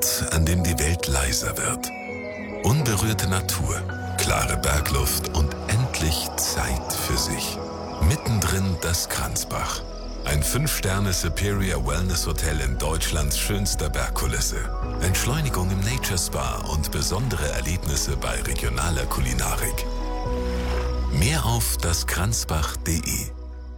an dem die Welt leiser wird. Unberührte Natur, klare Bergluft und endlich Zeit für sich. Mittendrin das Kranzbach. Ein 5-Sterne Superior Wellness Hotel in Deutschlands schönster Bergkulisse. Entschleunigung im Nature Spa und besondere Erlebnisse bei regionaler Kulinarik. Mehr auf daskranzbach.de.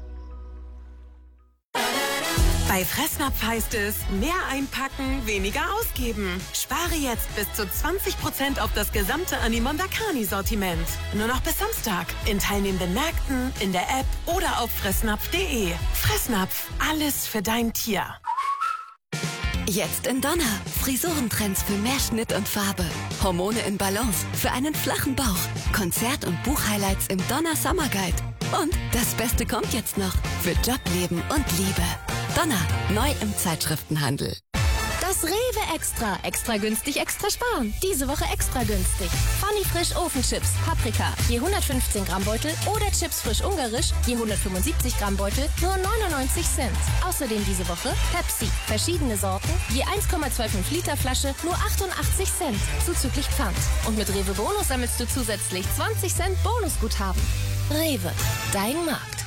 Bei Fressnapf heißt es, mehr einpacken, weniger ausgeben. Spare jetzt bis zu 20% auf das gesamte Animondakani-Sortiment. Nur noch bis Samstag. In teilnehmenden Märkten, in der App oder auf fressnapf.de. Fressnapf, alles für dein Tier. Jetzt in Donner. Frisurentrends für mehr Schnitt und Farbe. Hormone in Balance für einen flachen Bauch. Konzert- und Buchhighlights im Donner Summer Guide. Und das Beste kommt jetzt noch. Für Jobleben und Liebe. Donner, neu im Zeitschriftenhandel. Das Rewe Extra. Extra günstig, extra sparen. Diese Woche extra günstig. Funny Frisch Ofenchips, Paprika, je 115 Gramm Beutel oder Chips frisch ungarisch, je 175 Gramm Beutel, nur 99 Cent. Außerdem diese Woche Pepsi, verschiedene Sorten, je 1,25 Liter Flasche, nur 88 Cent, zuzüglich Pfand. Und mit Rewe Bonus sammelst du zusätzlich 20 Cent Bonusguthaben. Rewe, dein Markt.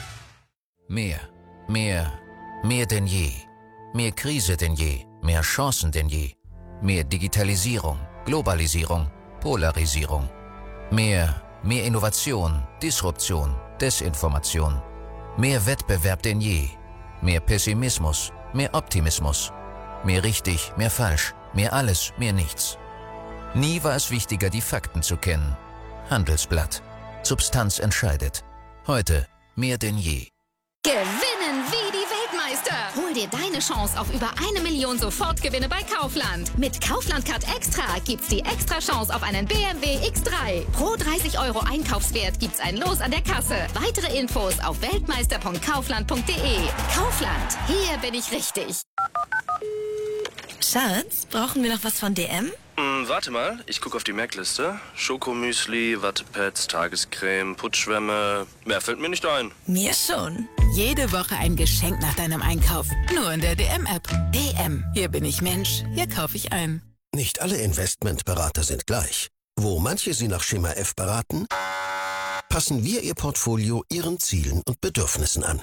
Mehr denn je. Mehr Krise denn je. Mehr Chancen denn je. Mehr Digitalisierung, Globalisierung, Polarisierung. Mehr Innovation, Disruption, Desinformation. Mehr Wettbewerb denn je. Mehr Pessimismus, mehr Optimismus. Mehr richtig, mehr falsch, mehr alles, mehr nichts. Nie war es wichtiger, die Fakten zu kennen. Handelsblatt. Substanz entscheidet. Heute mehr denn je. Gewinnen wie die Weltmeister. Hol dir deine Chance auf über 1 Million Sofortgewinne bei Kaufland. Mit Kaufland Card Extra gibt's die extra Chance auf einen BMW X3. Pro 30 € Einkaufswert gibt's ein Los an der Kasse. Weitere Infos auf weltmeister.kaufland.de. Kaufland, hier bin ich richtig. Schatz, brauchen wir noch was von DM? Warte mal, ich gucke auf die Merkliste. Schokomüsli, Wattepads, Tagescreme, Putzschwämme. Mehr fällt mir nicht ein. Mir schon. Jede Woche ein Geschenk nach deinem Einkauf. Nur in der DM-App. DM, hier bin ich Mensch, hier kaufe ich ein. Nicht alle Investmentberater sind gleich. Wo manche Sie nach Schema F beraten, passen wir Ihr Portfolio Ihren Zielen und Bedürfnissen an.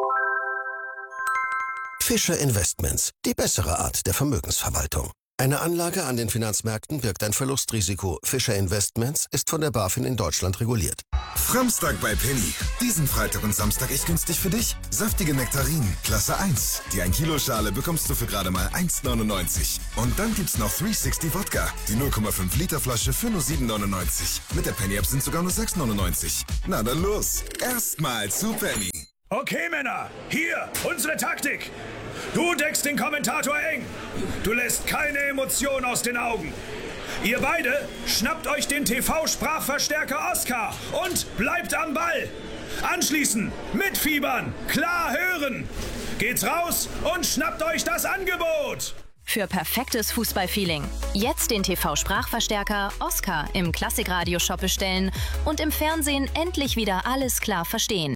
Fischer Investments, die bessere Art der Vermögensverwaltung. Eine Anlage an den Finanzmärkten birgt ein Verlustrisiko. Fischer Investments ist von der BaFin in Deutschland reguliert. Samstag bei Penny. Diesen Freitag und Samstag echt günstig für dich. Saftige Nektarinen, Klasse 1. Die 1 Kilo Schale bekommst du für gerade mal 1,99. Und dann gibt's noch 360 Wodka. Die 0,5 Liter Flasche für nur 7,99. Mit der Penny App sind sogar nur 6,99. Na dann los. Erstmal zu Penny. Okay, Männer, hier unsere Taktik. Du deckst den Kommentator eng. Du lässt keine Emotion aus den Augen. Ihr beide schnappt euch den TV-Sprachverstärker Oscar und bleibt am Ball. Anschließend mitfiebern, klar hören. Geht's raus und schnappt euch das Angebot. Für perfektes Fußballfeeling. Jetzt den TV-Sprachverstärker Oscar im Klassikradio-Shop bestellen und im Fernsehen endlich wieder alles klar verstehen.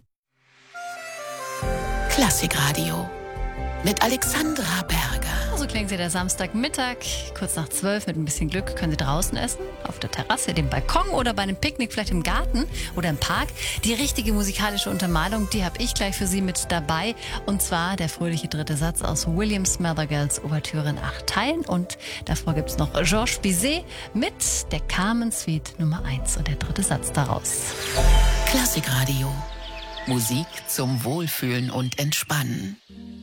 Klassikradio mit Alexandra Berger. So klingt sie der Samstagmittag, kurz nach 12. Mit ein bisschen Glück können Sie draußen essen, auf der Terrasse, dem Balkon oder bei einem Picknick, vielleicht im Garten oder im Park. Die richtige musikalische Untermalung, die habe ich gleich für Sie mit dabei. Und zwar der fröhliche dritte Satz aus William Smathergirls Ouvertüre in 8 Teilen. Und davor gibt es noch Georges Bizet mit der Carmen Suite Nummer 1 und der dritte Satz daraus. Klassikradio. Musik zum Wohlfühlen und Entspannen.